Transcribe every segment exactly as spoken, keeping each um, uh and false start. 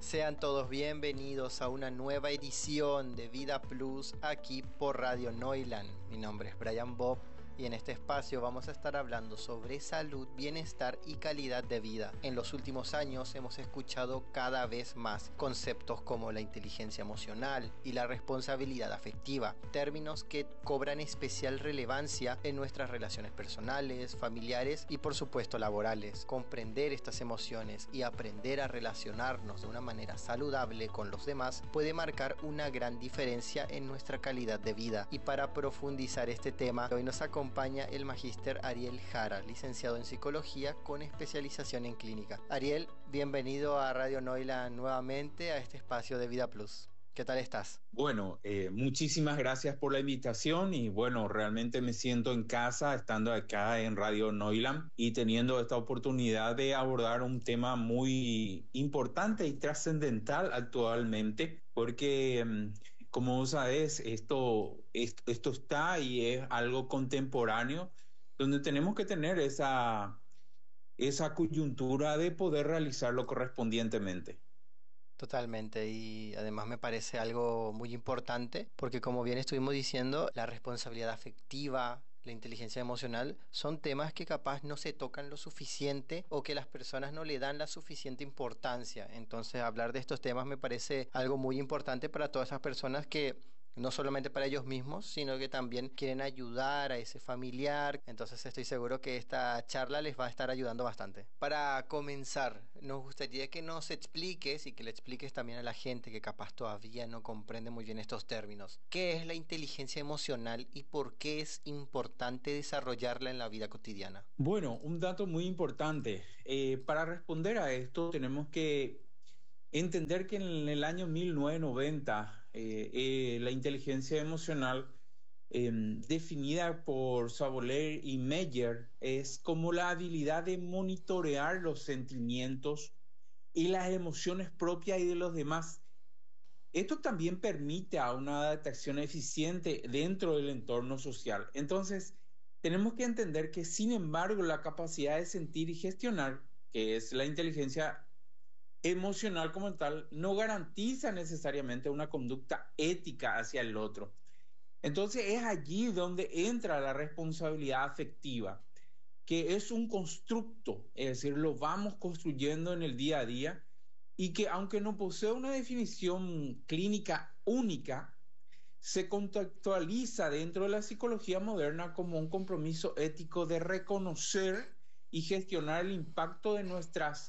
Sean todos bienvenidos a una nueva edición de Vida Plus aquí por Radio Neuland. Mi nombre es Brian Bob y en este espacio vamos a estar hablando sobre salud, bienestar y calidad de vida. En los últimos años hemos escuchado cada vez más conceptos como la inteligencia emocional y la responsabilidad afectiva, términos que cobran especial relevancia en nuestras relaciones personales, familiares y por supuesto laborales. Comprender estas emociones y aprender a relacionarnos de una manera saludable con los demás puede marcar una gran diferencia en nuestra calidad de vida. Y para profundizar este tema, hoy nos acompaña acompaña el magíster Ariel Jara, licenciado en psicología con especialización en clínica. Ariel, bienvenido a Radio Neuland nuevamente a este espacio de Vida Plus. ¿Qué tal estás? Bueno, eh, muchísimas gracias por la invitación y bueno, realmente me siento en casa estando acá en Radio Neuland y teniendo esta oportunidad de abordar un tema muy importante y trascendental actualmente, porque um, como vos sabés, esto, esto, esto está y es algo contemporáneo donde tenemos que tener esa, esa coyuntura de poder realizarlo correspondientemente. Totalmente, y además me parece algo muy importante porque como bien estuvimos diciendo, la responsabilidad afectiva, la inteligencia emocional son temas que capaz no se tocan lo suficiente o que las personas no le dan la suficiente importancia. Entonces hablar de estos temas me parece algo muy importante para todas esas personas que no solamente para ellos mismos, sino que también quieren ayudar a ese familiar. Entonces estoy seguro que esta charla les va a estar ayudando bastante. Para comenzar, nos gustaría que nos expliques y que le expliques también a la gente que capaz todavía no comprende muy bien estos términos. ¿Qué es la inteligencia emocional y por qué es importante desarrollarla en la vida cotidiana? Bueno, un dato muy importante. Eh, para responder a esto tenemos que entender que en el año mil novecientos noventa eh, eh, la inteligencia emocional, eh, definida por Saboler y Meyer, es como la habilidad de monitorear los sentimientos y las emociones propias y de los demás. Esto también permite a una adaptación eficiente dentro del entorno social. Entonces, tenemos que entender que, sin embargo, la capacidad de sentir y gestionar, que es la inteligencia emocional como tal, no garantiza necesariamente una conducta ética hacia el otro. Entonces es allí donde entra la responsabilidad afectiva, que es un constructo, es decir, lo vamos construyendo en el día a día y que aunque no posee una definición clínica única, se contextualiza dentro de la psicología moderna como un compromiso ético de reconocer y gestionar el impacto de nuestras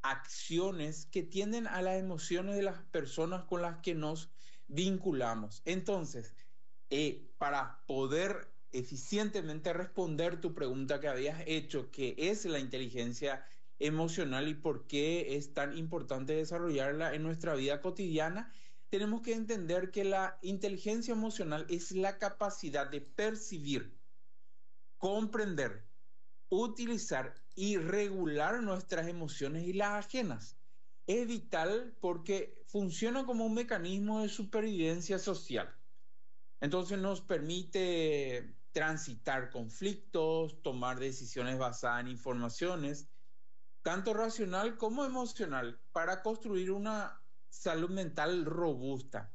acciones que tienden a las emociones de las personas con las que nos vinculamos. Entonces, eh, para poder eficientemente responder tu pregunta que habías hecho, que es la inteligencia emocional y por qué es tan importante desarrollarla en nuestra vida cotidiana, tenemos que entender que la inteligencia emocional es la capacidad de percibir, comprender, utilizar y regular nuestras emociones y las ajenas. Es vital porque funciona como un mecanismo de supervivencia social. Entonces nos permite transitar conflictos, tomar decisiones basadas en informaciones, tanto racional como emocional, para construir una salud mental robusta.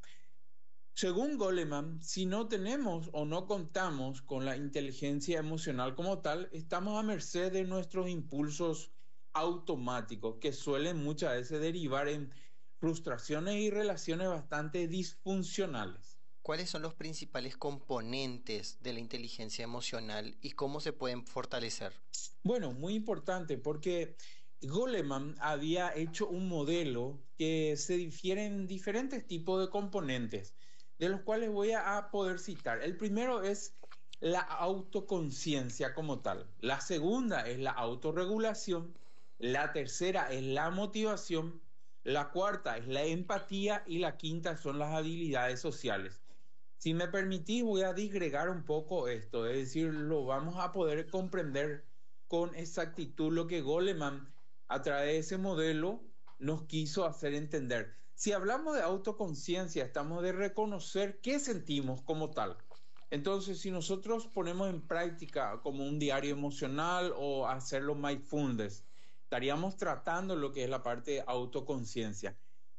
Según Goleman, si no tenemos o no contamos con la inteligencia emocional como tal, estamos a merced de nuestros impulsos automáticos que suelen muchas veces derivar en frustraciones y relaciones bastante disfuncionales. ¿Cuáles son los principales componentes de la inteligencia emocional y cómo se pueden fortalecer? Bueno, muy importante porque Goleman había hecho un modelo que se difiere en diferentes tipos de componentes, de los cuales voy a poder citar. El primero es la autoconciencia como tal. La segunda es la autorregulación. La tercera es la motivación. La cuarta es la empatía y la quinta son las habilidades sociales. Si me permitís, voy a disgregar un poco esto, es decir, lo vamos a poder comprender con exactitud lo que Goleman a través de ese modelo nos quiso hacer entender. Si hablamos de autoconciencia, estamos de reconocer qué sentimos como tal. Entonces, si nosotros ponemos en práctica como un diario emocional o hacerlo mindfulness, estaríamos tratando lo que es la parte de autoconciencia.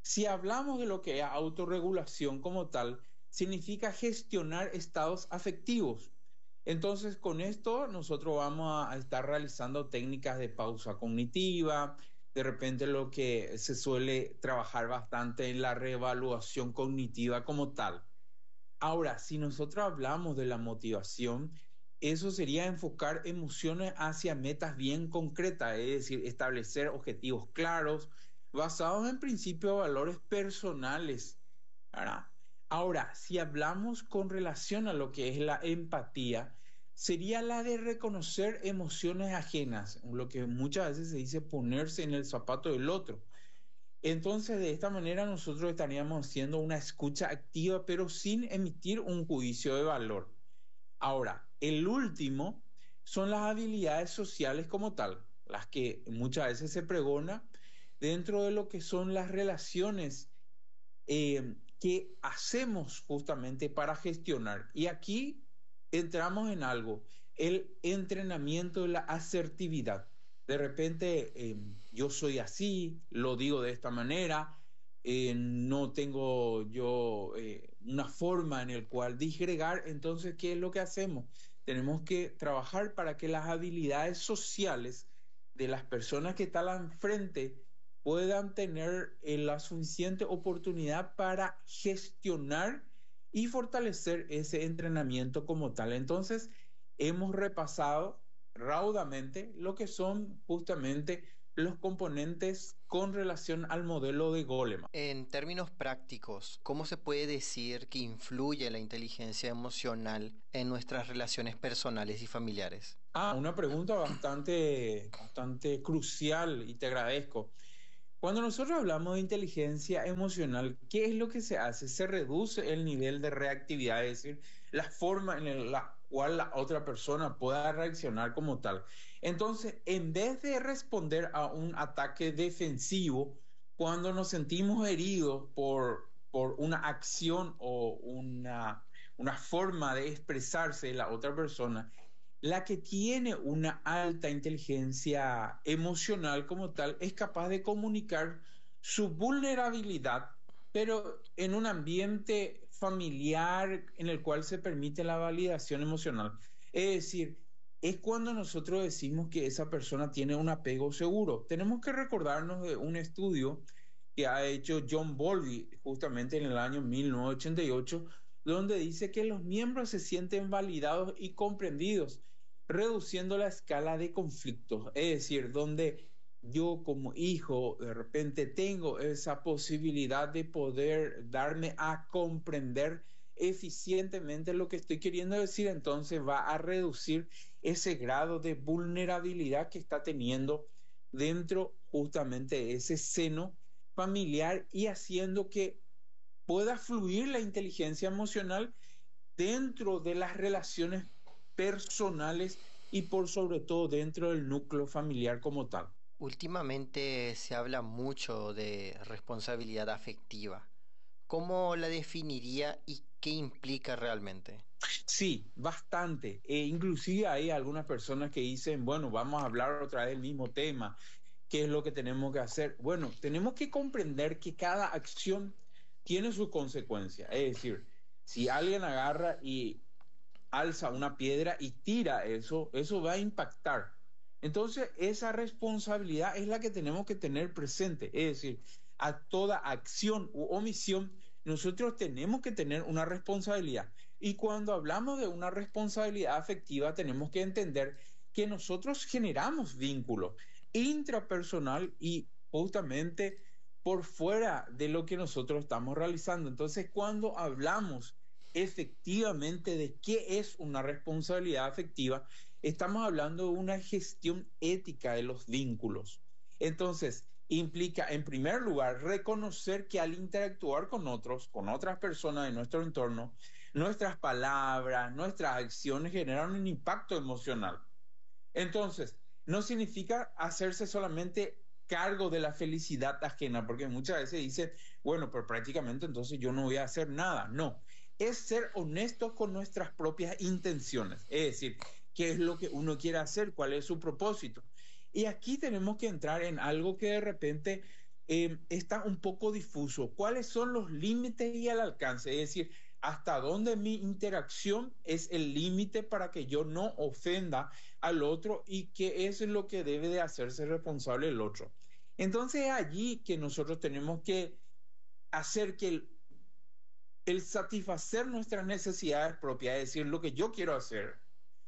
Si hablamos de lo que es autorregulación como tal, significa gestionar estados afectivos. Entonces, con esto nosotros vamos a estar realizando técnicas de pausa cognitiva, de repente lo que se suele trabajar bastante en la reevaluación cognitiva como tal. Ahora, si nosotros hablamos de la motivación, eso sería enfocar emociones hacia metas bien concretas, es decir, establecer objetivos claros, basados en principios de valores personales, ¿verdad? Ahora, si hablamos con relación a lo que es la empatía, sería la de reconocer emociones ajenas, lo que muchas veces se dice ponerse en el zapato del otro. Entonces, de esta manera nosotros estaríamos haciendo una escucha activa, pero sin emitir un juicio de valor. Ahora, el último son las habilidades sociales como tal, las que muchas veces se pregona dentro de lo que son las relaciones eh, que hacemos justamente para gestionar. Y aquí entramos en algo, el entrenamiento de la asertividad. De repente, eh, yo soy así, lo digo de esta manera, eh, no tengo yo eh, una forma en el cual disgregar, entonces, ¿qué es lo que hacemos? Tenemos que trabajar para que las habilidades sociales de las personas que están al frente puedan tener eh, la suficiente oportunidad para gestionar y fortalecer ese entrenamiento como tal. Entonces, hemos repasado raudamente lo que son justamente los componentes con relación al modelo de Goleman. En términos prácticos, ¿cómo se puede decir que influye la inteligencia emocional en nuestras relaciones personales y familiares? Ah, una pregunta bastante, bastante crucial y te agradezco. Cuando nosotros hablamos de inteligencia emocional, ¿qué es lo que se hace? Se reduce el nivel de reactividad, es decir, la forma en la cual la otra persona pueda reaccionar como tal. Entonces, en vez de responder a un ataque defensivo, cuando nos sentimos heridos por, por una acción o una, una forma de expresarse de la otra persona, la que tiene una alta inteligencia emocional como tal es capaz de comunicar su vulnerabilidad, pero en un ambiente familiar en el cual se permite la validación emocional. Es decir, es cuando nosotros decimos que esa persona tiene un apego seguro. Tenemos que recordarnos de un estudio que ha hecho John Bowlby justamente en el año mil novecientos ochenta y ocho, donde dice que los miembros se sienten validados y comprendidos, reduciendo la escala de conflictos. Es decir, donde yo como hijo de repente tengo esa posibilidad de poder darme a comprender eficientemente lo que estoy queriendo decir, entonces va a reducir ese grado de vulnerabilidad que está teniendo dentro justamente de ese seno familiar y haciendo que pueda fluir la inteligencia emocional dentro de las relaciones personales y por sobre todo dentro del núcleo familiar como tal. Últimamente se habla mucho de responsabilidad afectiva. ¿Cómo la definiría y qué implica realmente? Sí, bastante. E inclusive hay algunas personas que dicen, bueno, vamos a hablar otra vez del mismo tema. ¿Qué es lo que tenemos que hacer? Bueno, tenemos que comprender que cada acción tiene su consecuencia. Es decir, si alguien agarra y alza una piedra y tira eso, eso va a impactar. Entonces, esa responsabilidad es la que tenemos que tener presente. Es decir, a toda acción u omisión, nosotros tenemos que tener una responsabilidad. Y cuando hablamos de una responsabilidad afectiva, tenemos que entender que nosotros generamos vínculos intrapersonal y justamente por fuera de lo que nosotros estamos realizando. Entonces, cuando hablamos efectivamente de qué es una responsabilidad afectiva, estamos hablando de una gestión ética de los vínculos. Entonces, implica, en primer lugar, reconocer que al interactuar con otros, con otras personas de nuestro entorno, nuestras palabras, nuestras acciones generan un impacto emocional. Entonces, no significa hacerse solamente cargo de la felicidad ajena, porque muchas veces dice, bueno, pero prácticamente entonces yo no voy a hacer nada. No, es ser honesto con nuestras propias intenciones, es decir, qué es lo que uno quiere hacer, cuál es su propósito. Y aquí tenemos que entrar en algo que de repente eh, está un poco difuso. ¿Cuáles son los límites y el alcance? Es decir, hasta dónde mi interacción es el límite para que yo no ofenda al otro y qué es lo que debe de hacerse responsable el otro. Entonces es allí que nosotros tenemos que hacer que el, el satisfacer nuestras necesidades propias, es decir, lo que yo quiero hacer,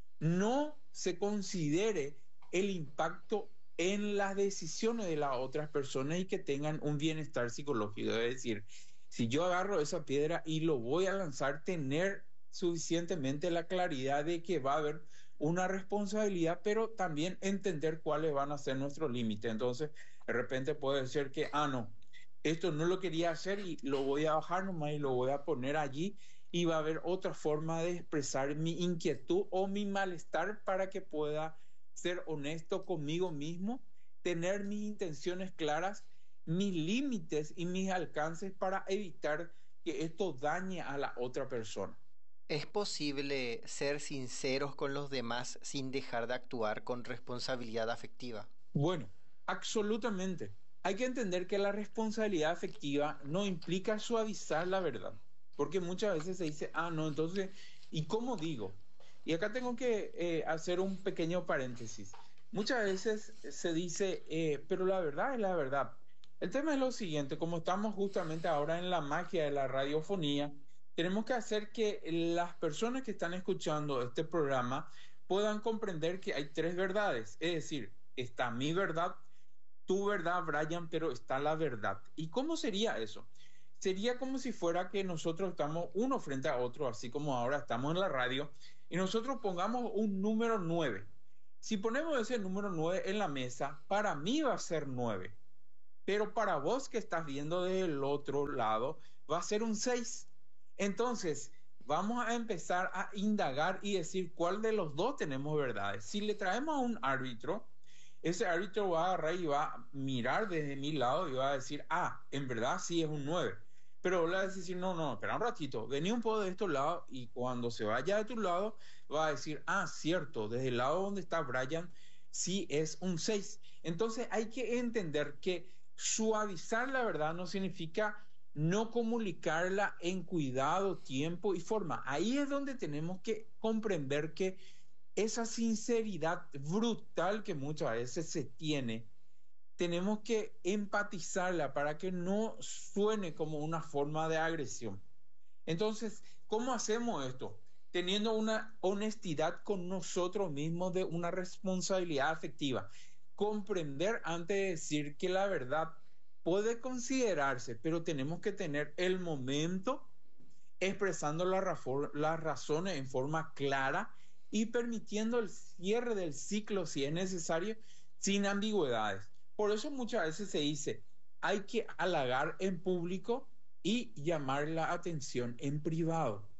no se considere el impacto en las decisiones de las otras personas y que tengan un bienestar psicológico. Es decir, si yo agarro esa piedra y lo voy a lanzar, tener suficientemente la claridad de que va a haber una responsabilidad, pero también entender cuáles van a ser nuestros límites. Entonces, de repente puede ser que, ah, no, esto no lo quería hacer y lo voy a bajar nomás y lo voy a poner allí, y va a haber otra forma de expresar mi inquietud o mi malestar para que pueda ser honesto conmigo mismo, tener mis intenciones claras, mis límites y mis alcances para evitar que esto dañe a la otra persona. ¿Es posible ser sinceros con los demás sin dejar de actuar con responsabilidad afectiva? Bueno, absolutamente. Hay que entender que la responsabilidad afectiva no implica suavizar la verdad, porque muchas veces se dice, ah, no, entonces, ¿y cómo digo? Y acá tengo que eh, hacer un pequeño paréntesis. Muchas veces se dice, eh, pero la verdad es la verdad. El tema es lo siguiente, como estamos justamente ahora en la magia de la radiofonía, tenemos que hacer que las personas que están escuchando este programa puedan comprender que hay tres verdades, es decir, está mi verdad, tu verdad, Brian, pero está la verdad. ¿Y cómo sería eso? Sería como si fuera que nosotros estamos uno frente a otro, así como ahora estamos en la radio, y nosotros pongamos un número nueve. Si ponemos ese número nueve en la mesa, para mí va a ser nueve, pero para vos que estás viendo del otro lado, va a ser un seis. Entonces, vamos a empezar a indagar y decir cuál de los dos tenemos verdades. Si le traemos a un árbitro, ese árbitro va a agarrar y va a mirar desde mi lado y va a decir, ah, en verdad sí es un nueve. Pero le va a decir, no, no, espera un ratito, vení un poco de estos lados, y cuando se vaya de tu lado, va a decir, ah, cierto, desde el lado donde está Brian, sí es un seis. Entonces hay que entender que suavizar la verdad no significa no comunicarla en cuidado, tiempo y forma. Ahí es donde tenemos que comprender que esa sinceridad brutal que muchas veces se tiene, tenemos que empatizarla para que no suene como una forma de agresión. Entonces, ¿cómo hacemos esto? Teniendo una honestidad con nosotros mismos, de una responsabilidad afectiva. Comprender antes de decir que la verdad puede considerarse, pero tenemos que tener el momento expresando la razón, las razones en forma clara y permitiendo el cierre del ciclo si es necesario, sin ambigüedades. Por eso muchas veces se dice, hay que halagar en público y llamar la atención en privado.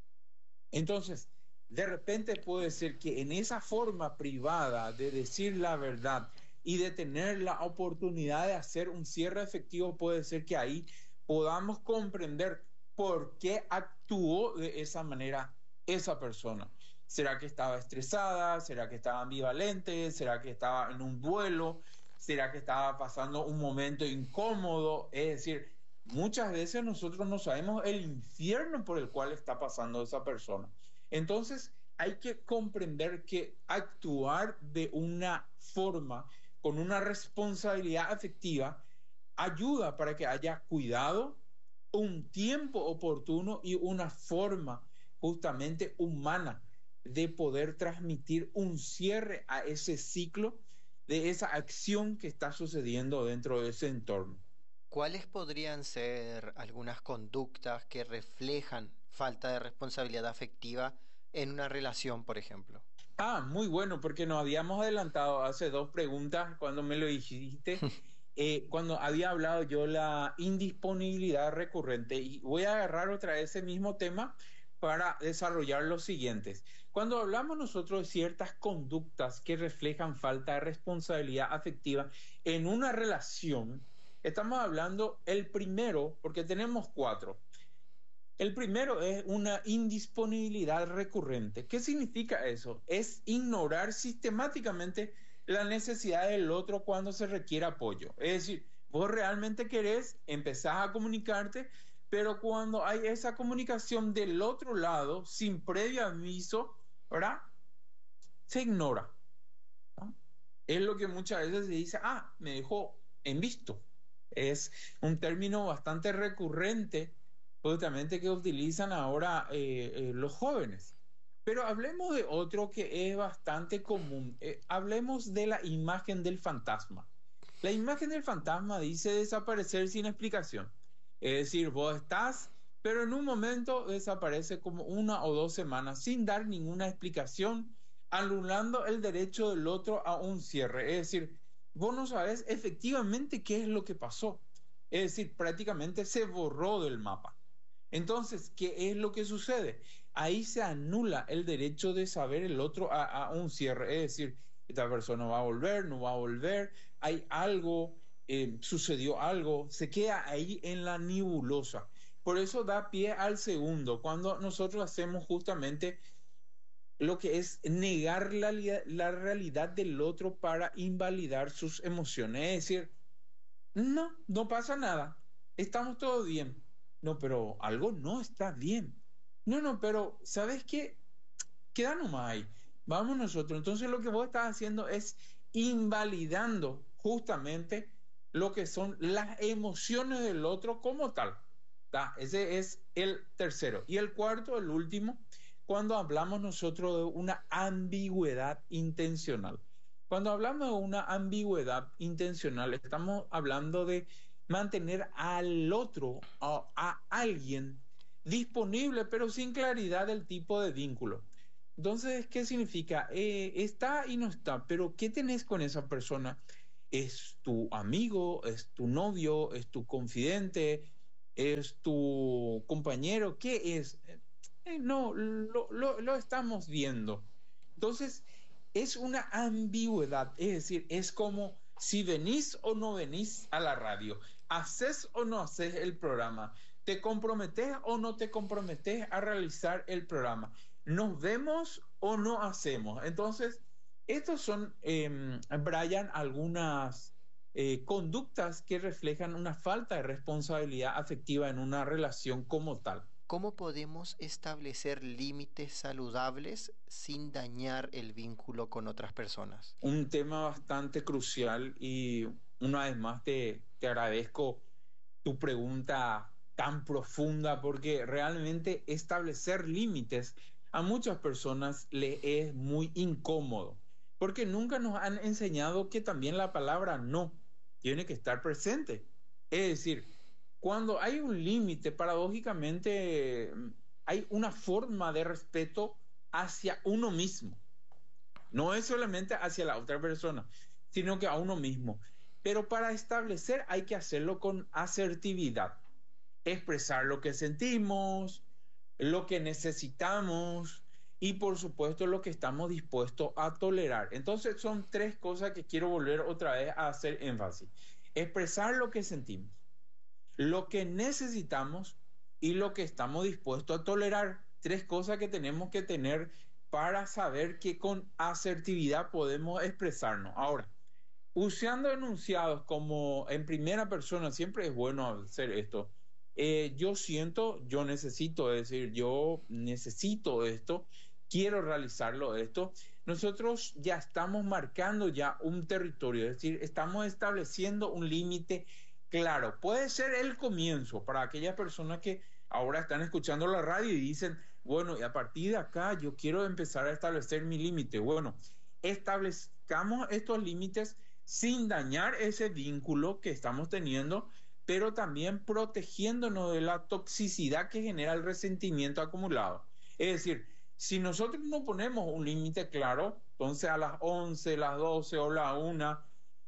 Entonces, de repente puede ser que en esa forma privada de decir la verdad y de tener la oportunidad de hacer un cierre efectivo, puede ser que ahí podamos comprender por qué actuó de esa manera esa persona. ¿Será que estaba estresada? ¿Será que estaba ambivalente? ¿Será que estaba en un duelo? ¿Será que estaba pasando un momento incómodo? Es decir, muchas veces nosotros no sabemos el infierno por el cual está pasando esa persona. Entonces, hay que comprender que actuar de una forma, con una responsabilidad afectiva, ayuda para que haya cuidado, un tiempo oportuno y una forma justamente humana de poder transmitir un cierre a ese ciclo de esa acción que está sucediendo dentro de ese entorno. ¿Cuáles podrían ser algunas conductas que reflejan falta de responsabilidad afectiva en una relación, por ejemplo? Ah, muy bueno, porque nos habíamos adelantado hace dos preguntas cuando me lo dijiste. Eh, cuando había hablado yo la indisponibilidad recurrente, y voy a agarrar otra vez ese mismo tema para desarrollar los siguientes. Cuando hablamos nosotros de ciertas conductas que reflejan falta de responsabilidad afectiva en una relación, estamos hablando el primero, porque tenemos cuatro. El primero es una indisponibilidad recurrente. ¿Qué significa eso? Es ignorar sistemáticamente la necesidad del otro cuando se requiere apoyo. Es decir, vos realmente querés, empezás a comunicarte, pero cuando hay esa comunicación del otro lado, sin previo aviso, ¿verdad? Se ignora, ¿no? Es lo que muchas veces se dice, ah, me dejó en visto. Es un término bastante recurrente, justamente que utilizan ahora eh, eh, los jóvenes. Pero hablemos de otro que es bastante común. Eh, hablemos de la imagen del fantasma. La imagen del fantasma dice desaparecer sin explicación. Es decir, vos estás, pero en un momento desaparece como una o dos semanas sin dar ninguna explicación, anulando el derecho del otro a un cierre. Es decir, vos no sabés efectivamente qué es lo que pasó. Es decir, prácticamente se borró del mapa. Entonces, ¿qué es lo que sucede? Ahí se anula el derecho de saber el otro a, a un cierre. Es decir, esta persona va a volver, no va a volver, hay algo, eh, sucedió algo, se queda ahí en la nebulosa. Por eso da pie al segundo, cuando nosotros hacemos justamente lo que es negar la, la realidad del otro para invalidar sus emociones. Es decir, no, no pasa nada, estamos todos bien. No, pero algo no está bien. No, no, pero ¿sabes qué? Queda nomás ahí. Vamos nosotros. Entonces lo que vos estás haciendo es invalidando justamente lo que son las emociones del otro como tal. ¿Tá? Ese es el tercero. Y el cuarto, el último, cuando hablamos nosotros de una ambigüedad intencional. Cuando hablamos de una ambigüedad intencional, estamos hablando de mantener al otro, a, a alguien disponible, pero sin claridad del tipo de vínculo. Entonces, ¿qué significa? Eh, está y no está, pero ¿qué tenés con esa persona? ¿Es tu amigo? ¿Es tu novio? ¿Es tu confidente? ¿Es tu compañero? ¿Qué es? Eh, no, lo, lo, lo estamos viendo. Entonces, es una ambigüedad, es decir, es como si venís o no venís a la radio, haces o no haces el programa, te comprometes o no te comprometes a realizar el programa, nos vemos o no hacemos. Entonces, estos son, eh, Brian, algunas eh, conductas que reflejan una falta de responsabilidad afectiva en una relación como tal. ¿Cómo podemos establecer límites saludables sin dañar el vínculo con otras personas? Un tema bastante crucial y una vez más te, te agradezco tu pregunta tan profunda porque realmente establecer límites a muchas personas le es muy incómodo porque nunca nos han enseñado que también la palabra no tiene que estar presente. Es decir, cuando hay un límite, paradójicamente hay una forma de respeto hacia uno mismo. No es solamente hacia la otra persona, sino que a uno mismo. Pero para establecer hay que hacerlo con asertividad. Expresar lo que sentimos, lo que necesitamos y por supuesto lo que estamos dispuestos a tolerar. Entonces son tres cosas que quiero volver otra vez a hacer énfasis. Expresar lo que sentimos, lo que necesitamos y lo que estamos dispuestos a tolerar. Tres cosas que tenemos que tener para saber que con asertividad podemos expresarnos. Ahora, usando enunciados como en primera persona, siempre es bueno hacer esto. Eh, yo siento, yo necesito, es decir, yo necesito esto, quiero realizarlo esto. Nosotros ya estamos marcando ya un territorio, es decir, estamos estableciendo un límite claro. Puede ser el comienzo para aquellas personas que ahora están escuchando la radio y dicen, bueno, y a partir de acá yo quiero empezar a establecer mi límite. Bueno, establezcamos estos límites sin dañar ese vínculo que estamos teniendo, pero también protegiéndonos de la toxicidad que genera el resentimiento acumulado. Es decir, si nosotros no ponemos un límite claro, entonces a las once, las doce o la una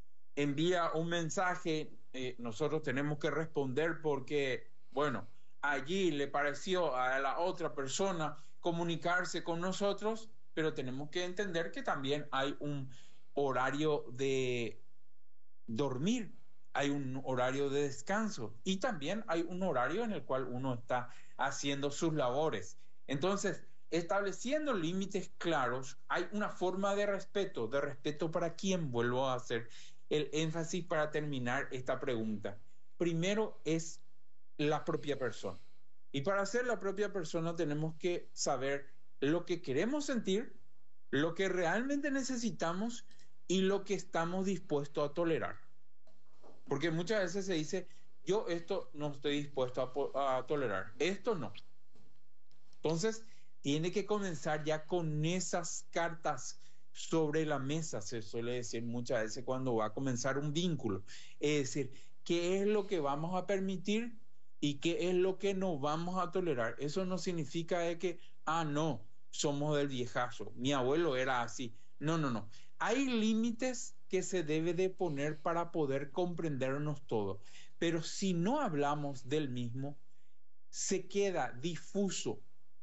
envía un mensaje, eh, nosotros tenemos que responder porque, bueno, allí le pareció a la otra persona comunicarse con nosotros, pero tenemos que entender que también hay un horario de dormir, hay un horario de descanso y también hay un horario en el cual uno está haciendo sus labores. Entonces, estableciendo límites claros, hay una forma de respeto, de respeto para quien, vuelvo a hacer el énfasis para terminar esta pregunta. Primero es la propia persona. Y para ser la propia persona tenemos que saber lo que queremos sentir, lo que realmente necesitamos y lo que estamos dispuestos a tolerar. Porque muchas veces se dice, yo esto no estoy dispuesto a, a tolerar, esto no. Entonces, tiene que comenzar ya con esas cartas sobre la mesa, se suele decir muchas veces cuando va a comenzar un vínculo. Es decir, ¿qué es lo que vamos a permitir y qué es lo que no vamos a tolerar? Eso no significa de que, ah, no, somos del viejazo, mi abuelo era así. No, no, no. Hay límites que se debe de poner para poder comprendernos todo. Pero si no hablamos del mismo, se queda difuso,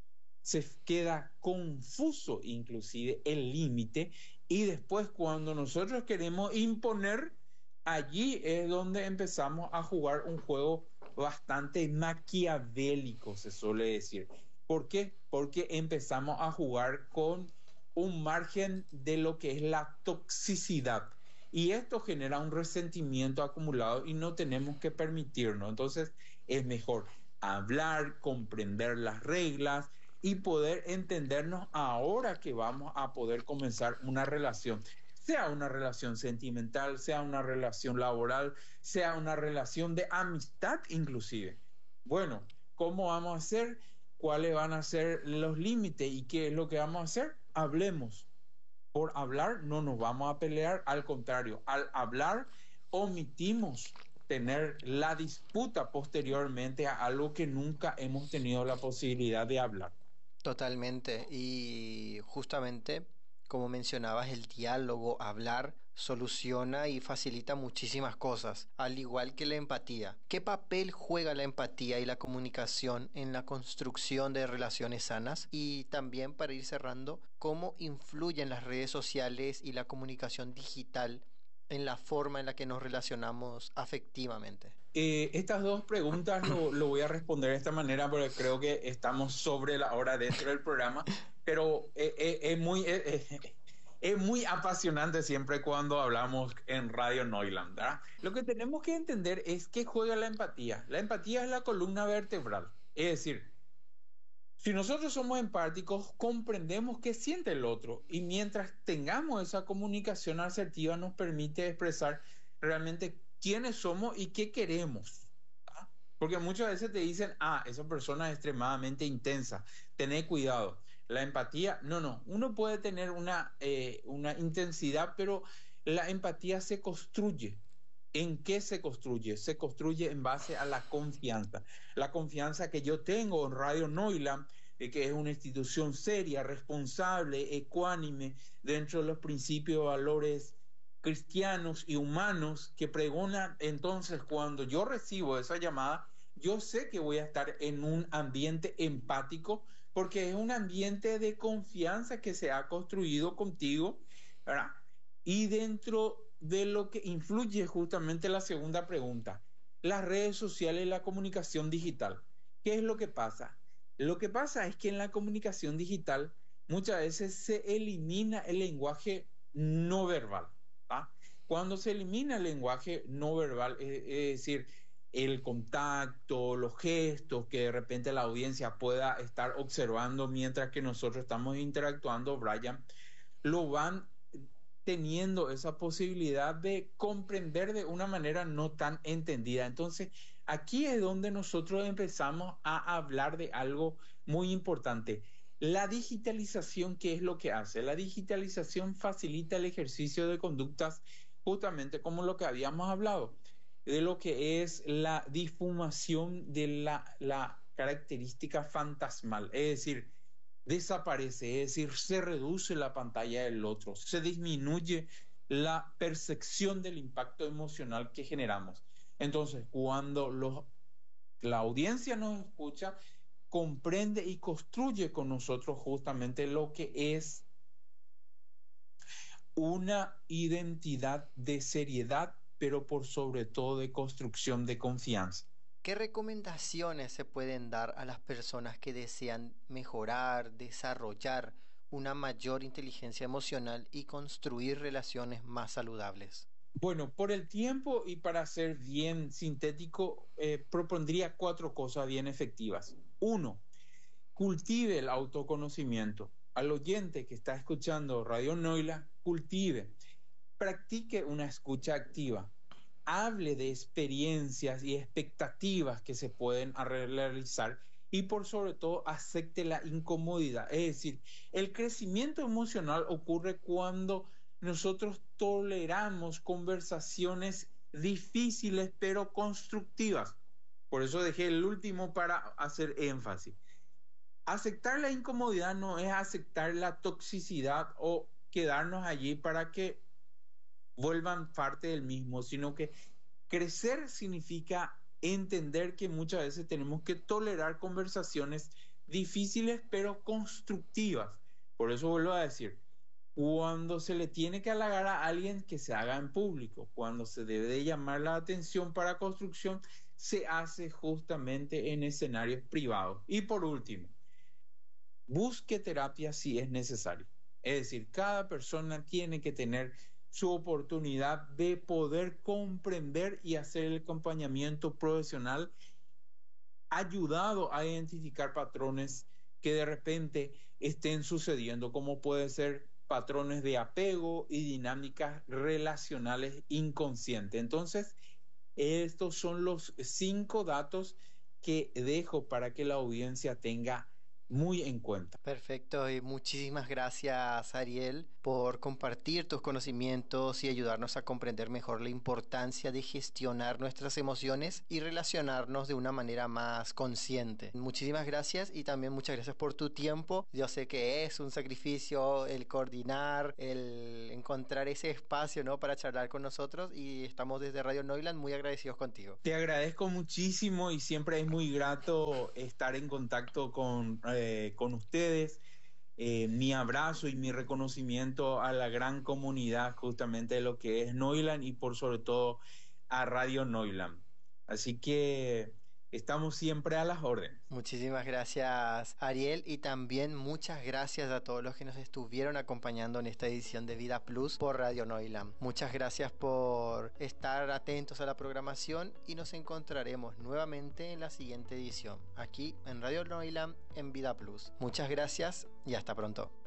se queda confuso inclusive el límite, y después cuando nosotros queremos imponer, allí es donde empezamos a jugar un juego bastante maquiavélico, se suele decir. ¿Por qué? Porque empezamos a jugar con un margen de lo que es la toxicidad. Y esto genera un resentimiento acumulado y no tenemos que permitirnos. Entonces es mejor hablar, comprender las reglas y poder entendernos ahora que vamos a poder comenzar una relación, sea una relación sentimental, sea una relación laboral, sea una relación de amistad inclusive. Bueno, ¿cómo vamos a hacer? ¿Cuáles van a ser los límites y qué es lo que vamos a hacer? Hablemos. Por hablar no nos vamos a pelear, al contrario, al hablar omitimos tener la disputa posteriormente a algo que nunca hemos tenido la posibilidad de hablar. Totalmente. Y justamente, como mencionabas, el diálogo, hablar, soluciona y facilita muchísimas cosas, al igual que la empatía. ¿Qué papel juega la empatía y la comunicación en la construcción de relaciones sanas? Y también, para ir cerrando, ¿cómo influyen las redes sociales y la comunicación digital en la forma en la que nos relacionamos afectivamente? Eh, estas dos preguntas lo, lo voy a responder de esta manera porque creo que estamos sobre la hora dentro del programa, pero eh, eh, es muy, eh, eh, es muy apasionante siempre cuando hablamos en Radio Neuland, ¿verdad? Lo que tenemos que entender es qué juega la empatía. La empatía es la columna vertebral, es decir, si nosotros somos empáticos, comprendemos qué siente el otro, y mientras tengamos esa comunicación asertiva nos permite expresar realmente quiénes somos y qué queremos. ¿Ah? Porque muchas veces te dicen, ah, esa persona es extremadamente intensa, tené cuidado. La empatía, no, no, uno puede tener una, eh, una intensidad, pero la empatía se construye. ¿En qué se construye? Se construye en base a la confianza. La confianza que yo tengo en Radio Neuland, eh, que es una institución seria, responsable, ecuánime, dentro de los principios y valores cristianos y humanos que pregona. Entonces, cuando yo recibo esa llamada, yo sé que voy a estar en un ambiente empático porque es un ambiente de confianza que se ha construido contigo, ¿verdad? Y dentro de lo que influye justamente la segunda pregunta, las redes sociales y la comunicación digital. ¿Qué es lo que pasa? Lo que pasa es que en la comunicación digital muchas veces se elimina el lenguaje no verbal. ¿Ah? Cuando se elimina el lenguaje no verbal, es, es decir, el contacto, los gestos que de repente la audiencia pueda estar observando mientras que nosotros estamos interactuando, Brian, lo van teniendo esa posibilidad de comprender de una manera no tan entendida. Entonces, aquí es donde nosotros empezamos a hablar de algo muy importante. La digitalización, ¿qué es lo que hace? La digitalización facilita el ejercicio de conductas justamente como lo que habíamos hablado, de lo que es la difumación de la, la característica fantasmal, es decir, desaparece, es decir, se reduce la pantalla del otro, se disminuye la percepción del impacto emocional que generamos. Entonces, cuando los, la audiencia nos escucha, comprende y construye con nosotros justamente lo que es una identidad de seriedad, pero por sobre todo de construcción de confianza. ¿Qué recomendaciones se pueden dar a las personas que desean mejorar, desarrollar una mayor inteligencia emocional y construir relaciones más saludables? Bueno, por el tiempo y para ser bien sintético, eh, propondría cuatro cosas bien efectivas. Uno, cultive el autoconocimiento. Al oyente que está escuchando Radio Noila, cultive, practique una escucha activa, hable de experiencias y expectativas que se pueden realizar y por sobre todo acepte la incomodidad. Es decir, el crecimiento emocional ocurre cuando nosotros toleramos conversaciones difíciles pero constructivas. Por eso dejé el último para hacer énfasis. Aceptar la incomodidad no es aceptar la toxicidad o quedarnos allí para que vuelvan parte del mismo, sino que crecer significa entender que muchas veces tenemos que tolerar conversaciones difíciles pero constructivas. Por eso vuelvo a decir, cuando se le tiene que halagar a alguien, que se haga en público. Cuando se debe de llamar la atención para construcción, se hace justamente en escenarios privados. Y por último, busque terapia si es necesario. Es decir, cada persona tiene que tener su oportunidad de poder comprender y hacer el acompañamiento profesional ayudado a identificar patrones que de repente estén sucediendo, como puede ser patrones de apego y dinámicas relacionales inconscientes. Entonces, estos son los cinco datos que dejo para que la audiencia tenga muy en cuenta. Perfecto, y muchísimas gracias, Ariel, por compartir tus conocimientos y ayudarnos a comprender mejor la importancia de gestionar nuestras emociones y relacionarnos de una manera más consciente. Muchísimas gracias y también muchas gracias por tu tiempo. Yo sé que es un sacrificio el coordinar, el encontrar ese espacio, ¿no?, para charlar con nosotros, y estamos desde Radio Neuland muy agradecidos contigo. Te agradezco muchísimo y siempre es muy grato estar en contacto con, eh, con ustedes. Eh, mi abrazo y mi reconocimiento a la gran comunidad justamente de lo que es Neuland y por sobre todo a Radio Neuland. Así que estamos siempre a las órdenes. Muchísimas gracias, Ariel, y también muchas gracias a todos los que nos estuvieron acompañando en esta edición de Vida Plus por Radio Neuland. Muchas gracias por estar atentos a la programación y nos encontraremos nuevamente en la siguiente edición, aquí en Radio Neuland en Vida Plus. Muchas gracias y hasta pronto.